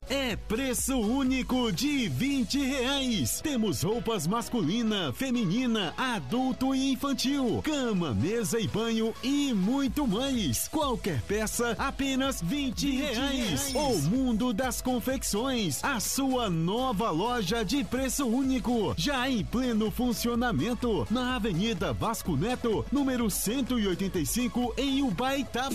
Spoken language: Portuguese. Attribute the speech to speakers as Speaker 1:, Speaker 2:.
Speaker 1: É preço único de R$20. Temos roupas masculina, feminina, adulto e infantil, cama, mesa e banho e muito mais. Qualquer peça, apenas R$20. O Mundo das Confecções, a sua nova loja de preço único, já em pleno funcionamento, na Avenida Vasco Neto, número 185, em Ubaitaba.